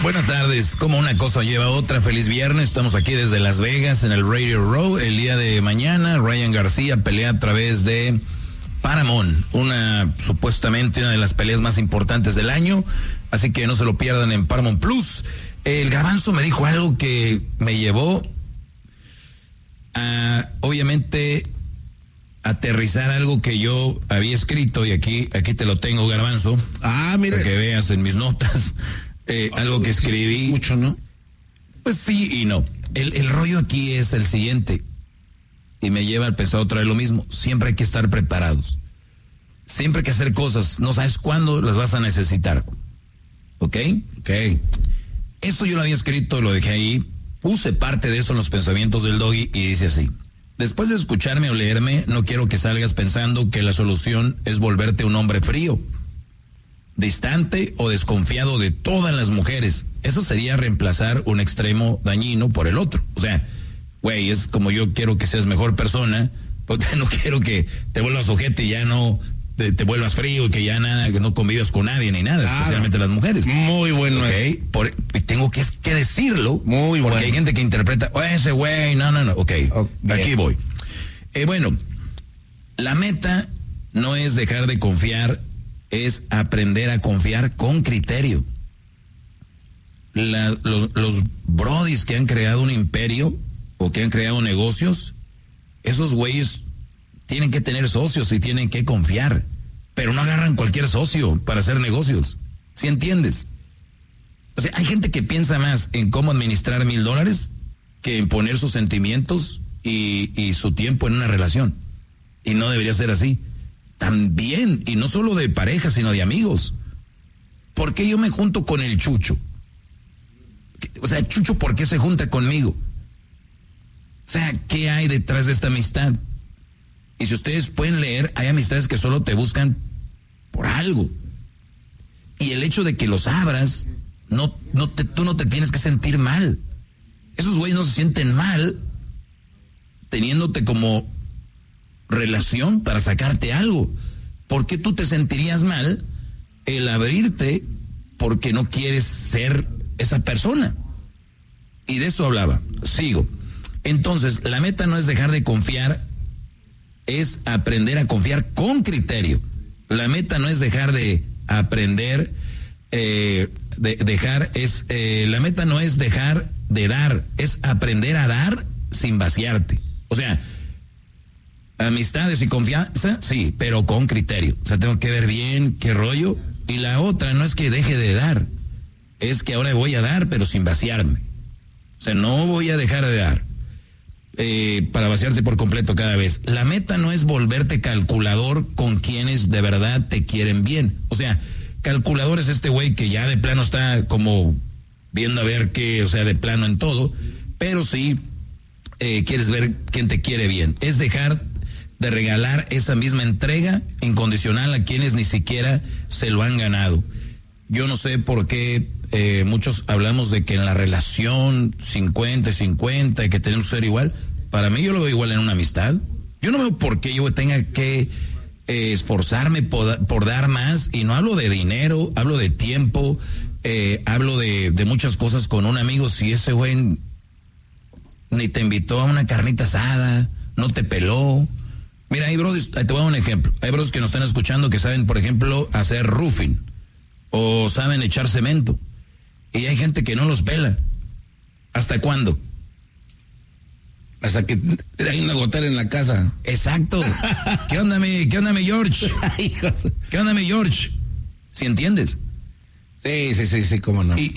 Buenas tardes. Como una cosa lleva a otra, feliz viernes. Estamos aquí desde Las Vegas en el Radio Row. El día de mañana, Ryan García pelea a través de Paramount, supuestamente una de las peleas más importantes del año. Así que no se lo pierdan en Paramount Plus. El Garbanzo me dijo algo que me llevó a, obviamente, aterrizar algo que yo había escrito, y aquí te lo tengo, Garbanzo. Mira. Para que veas en mis notas. Algo que escribí. Es mucho, ¿no? Pues sí y no. El rollo aquí es el siguiente, y me lleva al pensar otra vez lo mismo. Siempre hay que estar preparados. Siempre hay que hacer cosas. No sabes cuándo las vas a necesitar. ¿Ok? Ok. Esto yo lo había escrito, lo dejé ahí. Puse parte de eso en los pensamientos del Doggy y dice así: después de escucharme o leerme, no quiero que salgas pensando que la solución es volverte un hombre frío, distante o desconfiado de todas las mujeres. Eso sería reemplazar un extremo dañino por el otro. O sea, güey, es como yo quiero que seas mejor persona, porque no quiero que te vuelvas ojete y ya no te vuelvas frío y que ya nada, que no convivas con nadie ni nada, especialmente las mujeres. Muy bueno. Okay. Y tengo que decirlo. Muy bueno. Porque hay gente que interpreta, ese güey, no. Ok, aquí voy. Bueno, la meta no es dejar de confiar, es aprender a confiar con criterio. Los brodis que han creado un imperio o que han creado negocios, esos güeyes tienen que tener socios y tienen que confiar, pero no agarran cualquier socio para hacer negocios. ¿Sí entiendes? O sea, hay gente que piensa más en cómo administrar $1,000 que en poner sus sentimientos y su tiempo en una relación. Y no debería ser así. También, y no solo de pareja, sino de amigos. ¿Por qué yo me junto con el Chucho? O sea, Chucho, ¿por qué se junta conmigo? O sea, ¿qué hay detrás de esta amistad? Y si ustedes pueden leer, hay amistades que solo te buscan por algo. Y el hecho de que los abras, tú no te tienes que sentir mal. Esos güeyes no se sienten mal teniéndote como relación para sacarte algo. ¿Por qué tú te sentirías mal el abrirte porque no quieres ser esa persona? Y de eso hablaba. Sigo. Entonces, la meta no es dejar de confiar, es aprender a confiar con criterio. La meta no es dejar de aprender, la meta no es dejar de dar, es aprender a dar sin vaciarte. O sea, amistades y confianza, sí, pero con criterio. O sea, tengo que ver bien qué rollo. Y la otra no es que deje de dar, es que ahora voy a dar, pero sin vaciarme. O sea, no voy a dejar de dar para vaciarte por completo cada vez. La meta no es volverte calculador con quienes de verdad te quieren bien. O sea, calculador es este güey que ya de plano está como viendo a ver qué, o sea, de plano en todo, pero sí quieres ver quién te quiere bien. Es dejar de regalar esa misma entrega incondicional a quienes ni siquiera se lo han ganado. Yo no sé por qué muchos hablamos de que en la relación 50-50 y que tenemos que ser igual. Para mí yo lo veo igual en una amistad. Yo no veo por qué yo tenga que esforzarme por dar más, y no hablo de dinero, hablo de tiempo, hablo de muchas cosas con un amigo. Si ese güey ni te invitó a una carnita asada, no te peló. Mira, hay bros, te voy a dar un ejemplo. Hay bros que nos están escuchando que saben, por ejemplo, hacer roofing o saben echar cemento, y hay gente que no los pela. ¿Hasta cuándo? Hasta que hay una gotera en la casa. Exacto. ¿Qué onda mi George? ¿Qué onda mi George? ¿Sí entiendes? Sí, cómo no.